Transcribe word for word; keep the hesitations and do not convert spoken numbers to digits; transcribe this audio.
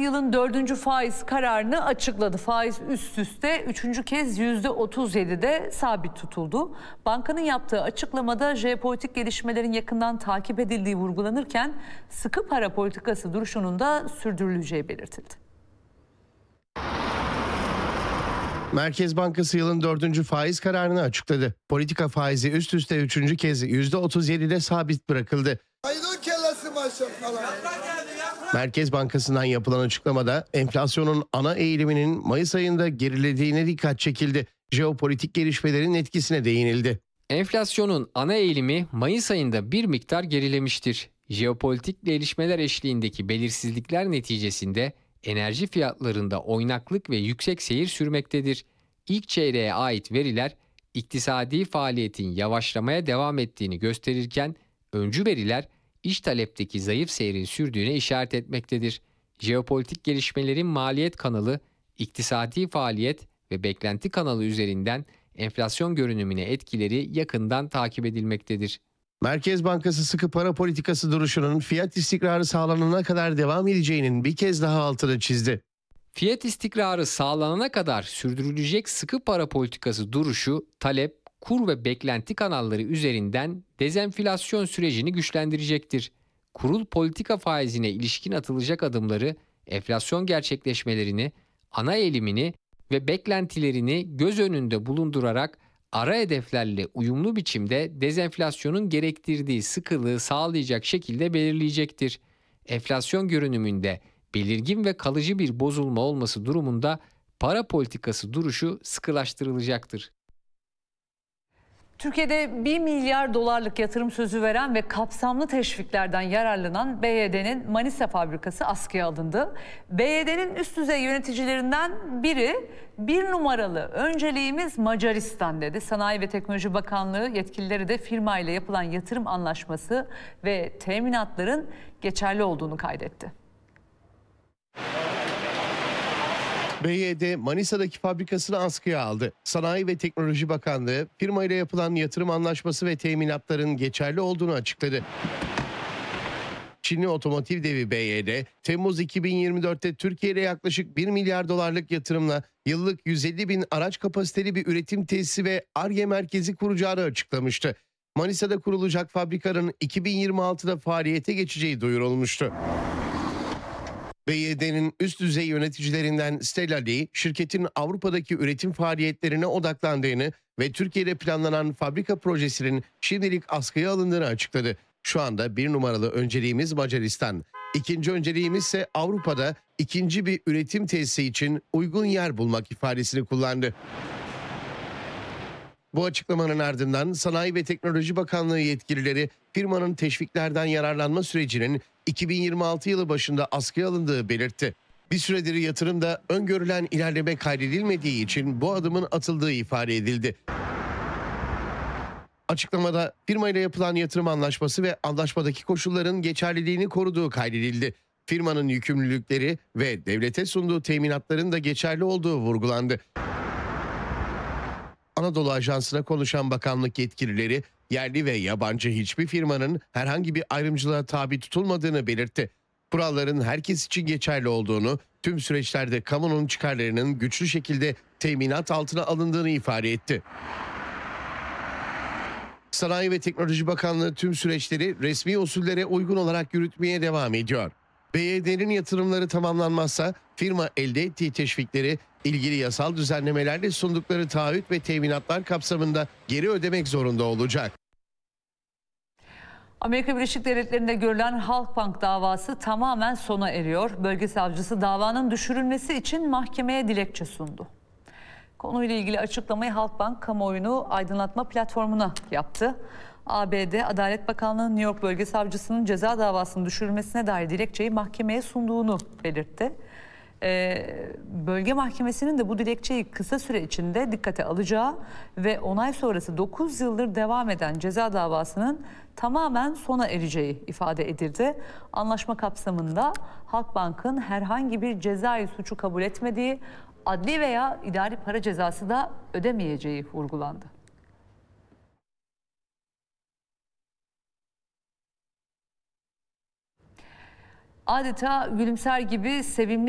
yılın dördüncü faiz kararını açıkladı. Faiz üst üste üçüncü kez yüzde otuz yedide sabit tutuldu. Bankanın yaptığı açıklamada jeopolitik gelişmelerin yakından takip edildiği vurgulanırken sıkı para politikası duruşunun da sürdürüleceği belirtildi. Merkez Bankası yılın dördüncü faiz kararını açıkladı. Politika faizi üst üste üçüncü kez yüzde otuz yedide sabit bırakıldı. Merkez Bankası'ndan yapılan açıklamada enflasyonun ana eğiliminin Mayıs ayında gerilediğine dikkat çekildi. Jeopolitik gelişmelerin etkisine değinildi. Enflasyonun ana eğilimi Mayıs ayında bir miktar gerilemiştir. Jeopolitik gelişmeler eşliğindeki belirsizlikler neticesinde enerji fiyatlarında oynaklık ve yüksek seyir sürmektedir. İlk çeyreğe ait veriler iktisadi faaliyetin yavaşlamaya devam ettiğini gösterirken öncü veriler iş talepteki zayıf seyrin sürdüğüne işaret etmektedir. Jeopolitik gelişmelerin maliyet kanalı, iktisadi faaliyet ve beklenti kanalı üzerinden enflasyon görünümüne etkileri yakından takip edilmektedir. Merkez Bankası sıkı para politikası duruşunun fiyat istikrarı sağlanana kadar devam edeceğinin bir kez daha altını çizdi. Fiyat istikrarı sağlanana kadar sürdürülecek sıkı para politikası duruşu, talep, kur ve beklenti kanalları üzerinden dezenflasyon sürecini güçlendirecektir. Kurul politika faizine ilişkin atılacak adımları, enflasyon gerçekleşmelerini, ana eğilimini ve beklentilerini göz önünde bulundurarak ara hedeflerle uyumlu biçimde dezenflasyonun gerektirdiği sıkılığı sağlayacak şekilde belirleyecektir. Enflasyon görünümünde belirgin ve kalıcı bir bozulma olması durumunda para politikası duruşu sıkılaştırılacaktır. Türkiye'de bir milyar dolarlık yatırım sözü veren ve kapsamlı teşviklerden yararlanan B Y D'nin Manisa fabrikası askıya alındı. B Y D'nin üst düzey yöneticilerinden biri bir numaralı önceliğimiz Macaristan dedi. Sanayi ve Teknoloji Bakanlığı yetkilileri de firma ile yapılan yatırım anlaşması ve teminatların geçerli olduğunu kaydetti. B Y D Manisa'daki fabrikasını askıya aldı. Sanayi ve Teknoloji Bakanlığı firmayla yapılan yatırım anlaşması ve teminatların geçerli olduğunu açıkladı. Çinli otomotiv devi B Y D, Temmuz iki bin yirmi dörtte Türkiye'de yaklaşık bir milyar dolarlık yatırımla yıllık yüz elli bin araç kapasiteli bir üretim tesisi ve Ar-Ge merkezi kuracağını açıklamıştı. Manisa'da kurulacak fabrikanın iki bin yirmi altıda faaliyete geçeceği duyurulmuştu. B Y D'nin üst düzey yöneticilerinden Stella Lee, şirketin Avrupa'daki üretim faaliyetlerine odaklandığını ve Türkiye'de planlanan fabrika projesinin şimdilik askıya alındığını açıkladı. Şu anda bir numaralı önceliğimiz Macaristan. İkinci önceliğimiz ise Avrupa'da ikinci bir üretim tesisi için uygun yer bulmak ifadesini kullandı. Bu açıklamanın ardından Sanayi ve Teknoloji Bakanlığı yetkilileri firmanın teşviklerden yararlanma sürecinin iki bin yirmi altı yılı başında askıya alındığı belirtti. Bir süredir yatırımda öngörülen ilerleme kaydedilmediği için bu adımın atıldığı ifade edildi. Açıklamada firmayla yapılan yatırım anlaşması ve anlaşmadaki koşulların geçerliliğini koruduğu kaydedildi. Firmanın yükümlülükleri ve devlete sunduğu teminatların da geçerli olduğu vurgulandı. Anadolu Ajansı'na konuşan bakanlık yetkilileri yerli ve yabancı hiçbir firmanın herhangi bir ayrımcılığa tabi tutulmadığını belirtti. Kuralların herkes için geçerli olduğunu, tüm süreçlerde kamunun çıkarlarının güçlü şekilde teminat altına alındığını ifade etti. Sanayi ve Teknoloji Bakanlığı tüm süreçleri resmi usullere uygun olarak yürütmeye devam ediyor. B Y D'nin yatırımları tamamlanmazsa firma elde ettiği teşvikleri ilgili yasal düzenlemelerle sundukları taahhüt ve teminatlar kapsamında geri ödemek zorunda olacak. Amerika Birleşik Devletleri'nde görülen Halkbank davası tamamen sona eriyor. Bölge savcısı davanın düşürülmesi için mahkemeye dilekçe sundu. Konuyla ilgili açıklamayı Halkbank kamuoyunu aydınlatma platformuna yaptı. A B D Adalet Bakanlığı New York Bölge Savcısının ceza davasının düşürülmesine dair dilekçeyi mahkemeye sunduğunu belirtti. Ee, bölge mahkemesinin de bu dilekçeyi kısa süre içinde dikkate alacağı ve onay sonrası dokuz yıldır devam eden ceza davasının tamamen sona ereceği ifade edildi. Anlaşma kapsamında Halkbank'ın herhangi bir cezai suçu kabul etmediği, adli veya idari para cezası da ödemeyeceği vurgulandı. Adeta gülümser gibi sevimli